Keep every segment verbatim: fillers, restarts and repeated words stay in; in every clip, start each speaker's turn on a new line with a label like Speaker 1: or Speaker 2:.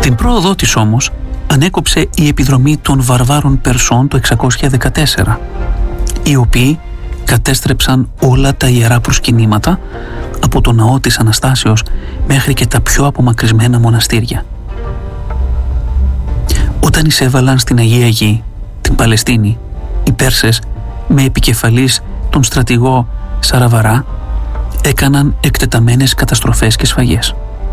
Speaker 1: Την πρόοδό της όμως ανέκοψε η επιδρομή των βαρβάρων Περσών το εξακόσια δεκατέσσερα, οι οποίοι κατέστρεψαν όλα τα ιερά προσκυνήματα από το ναό της Αναστάσεως μέχρι και τα πιο απομακρυσμένα μοναστήρια. Όταν εισέβαλαν στην Αγία Γη, την Παλαιστίνη, οι Πέρσες με επικεφαλής τον στρατηγό Σαραβαρά έκαναν εκτεταμένες καταστροφές και σφαγές.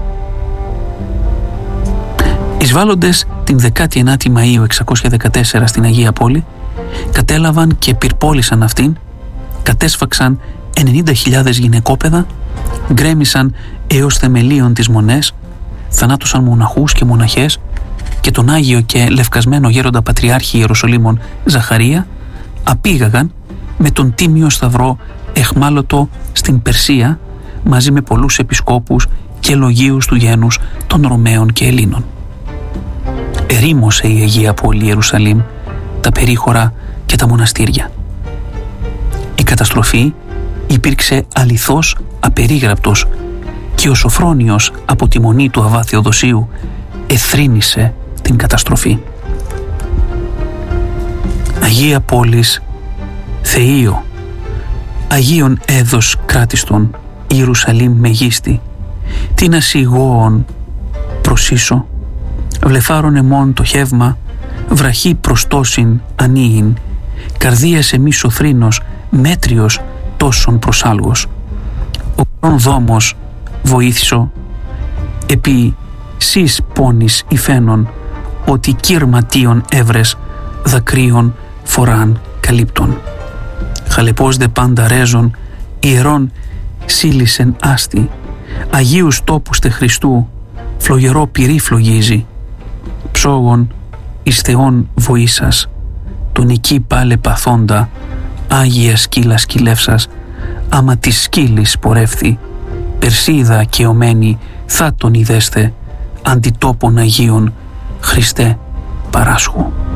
Speaker 1: Εισβάλλοντες την δεκάτη ενάτη Μαΐου εξακόσια δεκατέσσερα στην Αγία Πόλη, κατέλαβαν και πυρπόλησαν αυτήν, κατέσφαξαν ενενήντα χιλιάδες γυναικόπαιδα, γκρέμισαν έως θεμελίων τις μονές, θανάτωσαν μοναχούς και μοναχές και τον Άγιο και λευκασμένο γέροντα Πατριάρχη Ιερουσαλήμων Ζαχαρία απήγαγαν με τον Τίμιο Σταυρό εχμάλωτο στην Περσία μαζί με πολλούς επισκόπους και λογίους του γένους των Ρωμαίων και Ελλήνων. Ερήμωσε η Αγία Πόλη Ιερουσαλήμ, τα περίχωρα και τα μοναστήρια. Η καταστροφή υπήρξε αληθώς απερίγραπτος και ο Σοφρόνιος από τη μονή του Αββά Θεοδοσίου εθρήνησε την καταστροφή. Αγία Πόλης Θεΐο, Αγίον έδος κράτιστον, Ιερουσαλήμ μεγίστη, την ασυγόων προσίσω, βλεφάρον εμών το χεύμα, βραχή προστόσιν ανίην, καρδίας εμείς ο θρήνος, μέτριος τόσον προσάλγος. Ο κρόν δόμος βοήθησο, επί σεις πόνης υφαίνων, ότι κύρματίων έβρες δακρύων φοράν καλύπτων. Χαλεπός δε πάντα ρέζων, ιερών σύλλησεν άστη, Αγίους τόπους τε Χριστού, φλογερό πυρί φλογίζει, ψόγων εις Θεόν βοήσας, τον εκεί πάλε παθόντα, Άγια σκύλα σκυλεύσας, άμα της σκύλης πορεύθη, Περσίδα και ομένη θα τον ιδέστε, αντιτόπων Αγίων, Χριστέ παράσχου.